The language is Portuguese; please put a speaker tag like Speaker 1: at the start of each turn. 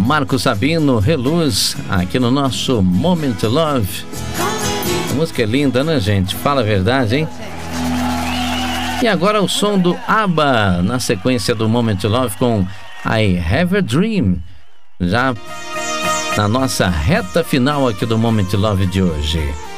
Speaker 1: Marco Sabino, Reluz, aqui no nosso Moment Love. A música é linda, né, gente? Fala a verdade, hein? E agora o som do ABBA, na sequência do Moment Love com I Have a Dream, já na nossa reta final aqui do Moment Love de hoje.